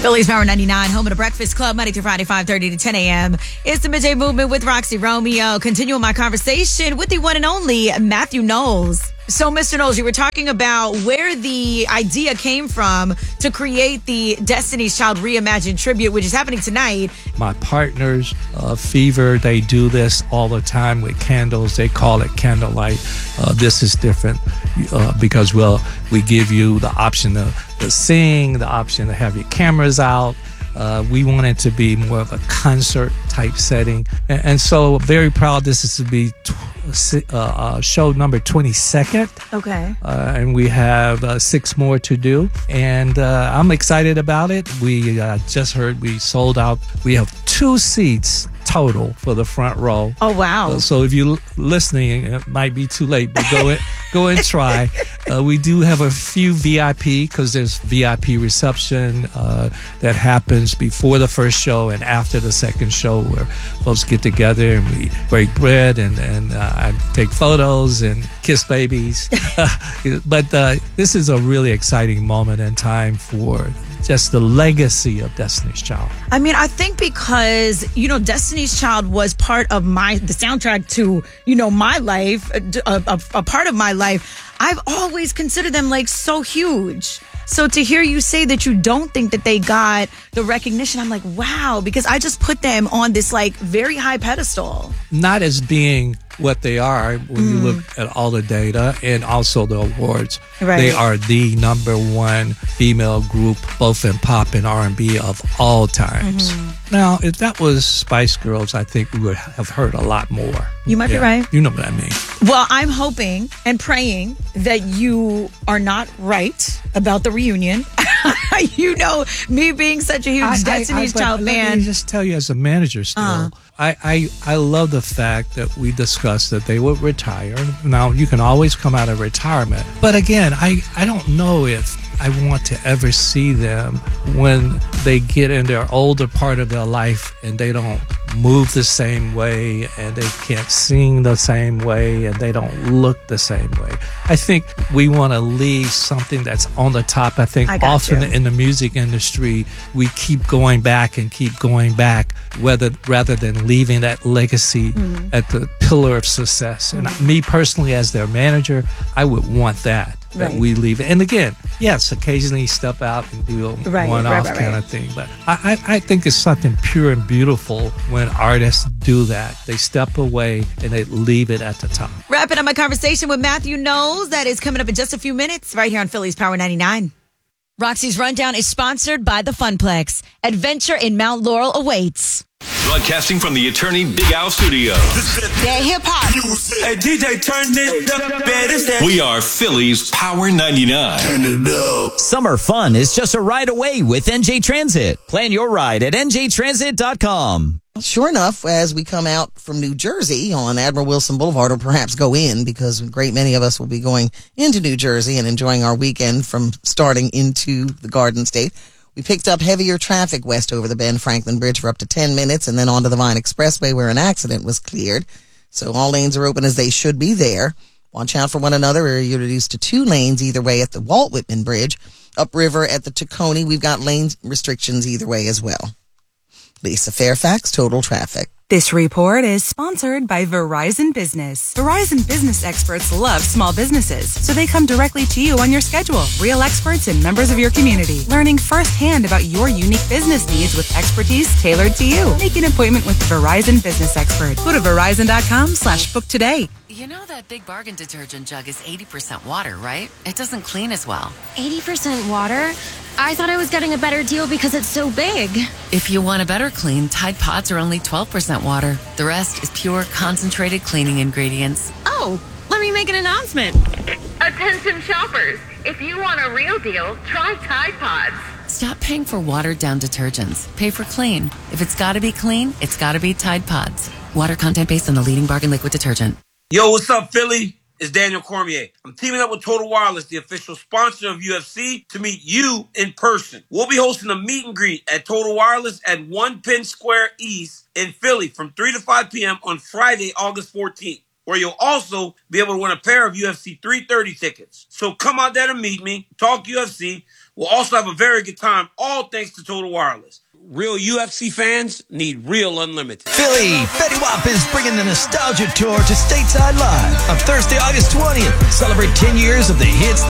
Phillies Power 99, home of the Breakfast Club, Monday through Friday, 5:30 to 10 a.m. It's the Midday Movement with Roxy Romeo. Continuing my conversation with the one and only Matthew Knowles. So, Mr. Knowles, you were talking about where the idea came from to create the Destiny's Child Reimagined tribute, which is happening tonight. My partners, Fever, they do this all the time with candles. They call it candlelight. This is different because, we give you the option to sing, the option to have your cameras out. We want it to be more of a concert type setting. And so very proud this is to be show number 22nd. Okay. And we have 6 more to do. And I'm excited about it. We just heard we sold out. We have 2 seats total for the front row. Oh, wow. So if you're listening, it might be too late, but go and try. We do have a few VIP because there's VIP reception that happens before the first show and after the second show, where folks get together and we break bread and I take photos and kiss babies. But this is a really exciting moment in time for just the legacy of Destiny's Child. I mean, I think because, Destiny's Child was part of the soundtrack to, my life, a part of my life. I've always considered them like so huge. So to hear you say that you don't think that they got the recognition, I'm like, wow, because I just put them on this like very high pedestal. Not as being what they are when you look at all the data and also the awards. Right. They are the number 1 female group, both in pop and R&B of all times. Now, if that was Spice Girls, I think we would have heard a lot more. You might be right. You know what I mean. Well, I'm hoping and praying that you are not right about the reunion. Me being such a huge Destiny's Child fan. Let me just tell you, as a manager still, I love the fact that we discussed that they would retire. Now, you can always come out of retirement. But again, I don't know if I want to ever see them when they get in their older part of their life and they don't move the same way and they can't sing the same way and they don't look the same way. I think we want to leave something that's on the top. I think often in the music industry, we keep going back rather than leaving that legacy at the pillar of success. And me personally, as their manager, I would want that we leave it. And again, yes, occasionally step out and do a one-off kind of thing. But I think it's something pure and beautiful when artists do that. They step away and they leave it at the top. Wrapping up my conversation with Matthew Knowles. That is coming up in just a few minutes right here on Phillies Power 99. Roxy's Rundown is sponsored by the Funplex. Adventure in Mount Laurel awaits. Broadcasting from the Attorney Big Al Studio. That hip-hop. Hey, DJ, turn it up. We are Phillies Power 99. Turn it up. Summer fun is just a ride away with NJ Transit. Plan your ride at njtransit.com. Sure enough, as we come out from New Jersey on Admiral Wilson Boulevard, or perhaps go in, because a great many of us will be going into New Jersey and enjoying our weekend from starting into the Garden State. We picked up heavier traffic west over the Ben Franklin Bridge for up to 10 minutes and then onto the Vine Expressway where an accident was cleared. So all lanes are open as they should be there. Watch out for one another. We're reduced to 2 lanes either way at the Walt Whitman Bridge. Upriver at the Tacony, we've got lane restrictions either way as well. Lisa Fairfax, Total Traffic. This report is sponsored by Verizon Business. Verizon Business experts love small businesses, so they come directly to you on your schedule. Real experts and members of your community, learning firsthand about your unique business needs with expertise tailored to you. Make an appointment with the Verizon Business expert. Go to Verizon.com/book today. You know that Big Bargain detergent jug is 80% water, right? It doesn't clean as well. 80% water? I thought I was getting a better deal because it's so big. If you want a better clean, Tide Pods are only 12% water. The rest is pure, concentrated cleaning ingredients. Oh, let me make an announcement. Attention shoppers, if you want a real deal, try Tide Pods. Stop paying for watered-down detergents. Pay for clean. If it's got to be clean, it's got to be Tide Pods. Water content based on the leading bargain liquid detergent. Yo, what's up, Philly? It's Daniel Cormier. I'm teaming up with Total Wireless, the official sponsor of UFC, to meet you in person. We'll be hosting a meet and greet at Total Wireless at 1 Penn Square East in Philly from 3 to 5 p.m. on Friday, August 14th, where you'll also be able to win a pair of UFC 330 tickets. So come out there to meet me, talk UFC. We'll also have a very good time, all thanks to Total Wireless. Real UFC fans need real unlimited. Philly, Fetty Wap is bringing the Nostalgia Tour to Stateside Live on Thursday, August 20th. Celebrate 10 years of the hits